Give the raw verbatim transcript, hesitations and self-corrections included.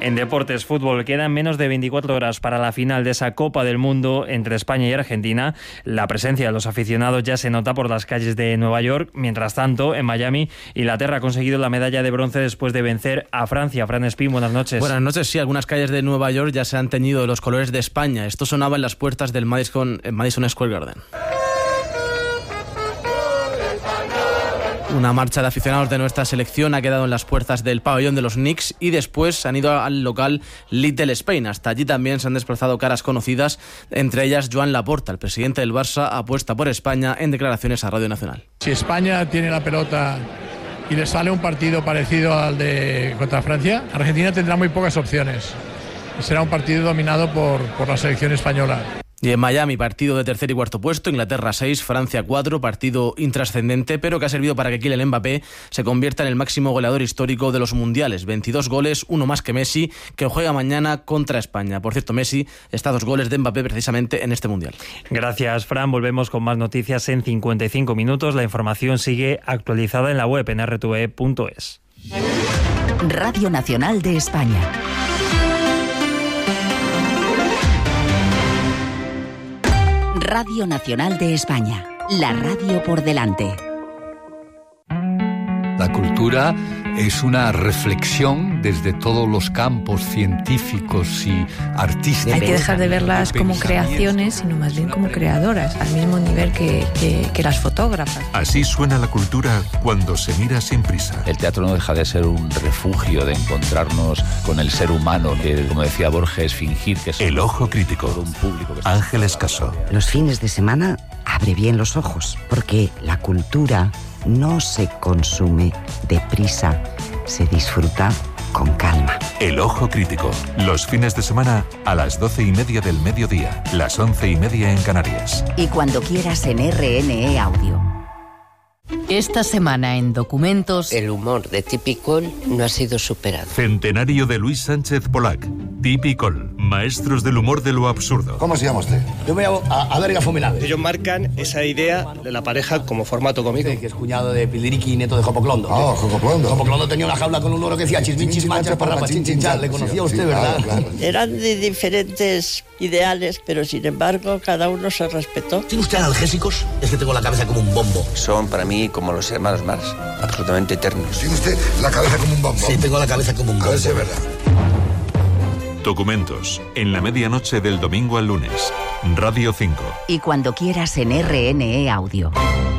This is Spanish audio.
En deportes, fútbol, quedan menos de veinticuatro horas para la final de esa Copa del Mundo entre España y Argentina. La presencia de los aficionados ya se nota por las calles de Nueva York. Mientras tanto, en Miami, Inglaterra ha conseguido la medalla de bronce después de vencer a Francia. Fran Espín, buenas noches. Buenas noches, sí, algunas calles de Nueva York ya se han teñido de los colores de España. Esto sonaba en las puertas del Madison, Madison Square Garden. Una marcha de aficionados de nuestra selección ha quedado en las puertas del pabellón de los Knicks y después han ido al local Little Spain. Hasta allí también se han desplazado caras conocidas, entre ellas Joan Laporta. El presidente del Barça apuesta por España en declaraciones a Radio Nacional. Si España tiene la pelota y le sale un partido parecido al de contra Francia, Argentina tendrá muy pocas opciones. Será un partido dominado por, por la selección española. Y en Miami, partido de tercer y cuarto puesto, Inglaterra seis, Francia cuatro, partido intrascendente, pero que ha servido para que Kylian Mbappé se convierta en el máximo goleador histórico de los mundiales. veintidós goles, uno más que Messi, que juega mañana contra España. Por cierto, Messi está a dos goles de Mbappé precisamente en este mundial. Gracias, Fran. Volvemos con más noticias en cincuenta y cinco minutos. La información sigue actualizada en la web en erre te ve punto es. Radio Nacional de España. Radio Nacional de España, la radio por delante. La cultura es una reflexión desde todos los campos científicos y artísticos. Hay que dejar de verlas como creaciones, sino más bien como creadoras, al mismo nivel que, que, que las fotógrafas. Así suena la cultura cuando se mira sin prisa. El teatro no deja de ser un refugio de encontrarnos con el ser humano, que, como decía Borges, fingir que es El Ojo Crítico. Un público que Ángeles Caso. Los fines de semana abre bien los ojos, porque la cultura no se consume deprisa, se disfruta con calma. El Ojo Crítico. Los fines de semana a las doce y media del mediodía, las once y media en Canarias. Y cuando quieras en erre ene e Audio. Esta semana en Documentos... El humor de Tipicol no ha sido superado. Centenario de Luis Sánchez Polac. Tipicol. Maestros del humor de lo absurdo. ¿Cómo se llama usted? Yo me llamo Adérga Fuminade. Ellos marcan esa idea de la pareja como formato cómico. Sí, que es cuñado de Piliriqui y nieto de Jopoclondo. Ah, oh, Jopoclondo. Jopoclondo tenía una jaula con un loro que decía chismin, chismanchas, parrapa, chin, chin, chal. Le conocía usted, sí, ¿verdad? Claro, claro. Eran de diferentes ideales, pero sin embargo cada uno se respetó. ¿Tiene usted analgésicos? Es que tengo la cabeza como un bombo. Son para mí como los hermanos Marx, absolutamente eternos. ¿Tiene usted la cabeza como un bombo? Sí, tengo la cabeza como un bombo. A ver si es verdad. Documentos, en la medianoche del domingo al lunes. Radio cinco. Y cuando quieras en erre ene e Audio.